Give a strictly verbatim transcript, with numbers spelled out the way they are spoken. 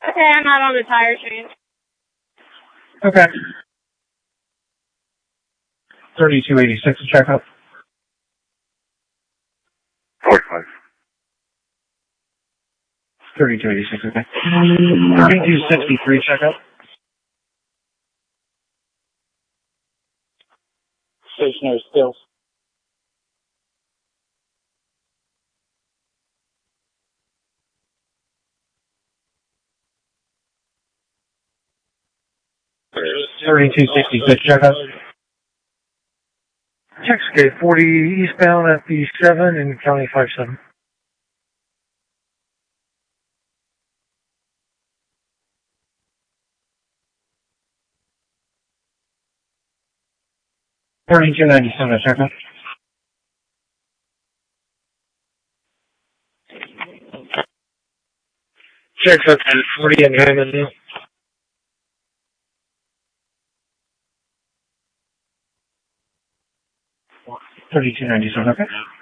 Okay, I'm out on the tire change. Okay. thirty-two eighty-six to check up. forty-five. thirty-two eighty-six, okay. thirty-two sixty-three check up. Stationary stills. thirty-two sixty-six check up. Check skate forty eastbound at the seven in County five seven. thirty-two ninety-seven check up. Checks up at forty in Hammond now. thirty-two ninety-seven, okay.